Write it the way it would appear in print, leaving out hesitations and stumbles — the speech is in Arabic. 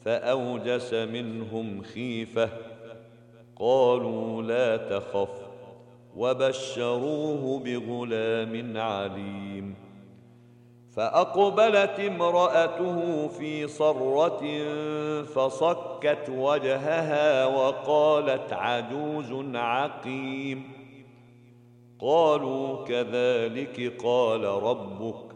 فأوجس منهم خيفة، قالوا لا تخف، وبشروه بغلام عليم. فأقبلت امرأته في صرة فصكت وجهها وقالت عجوز عقيم. قالوا كذلك قال ربك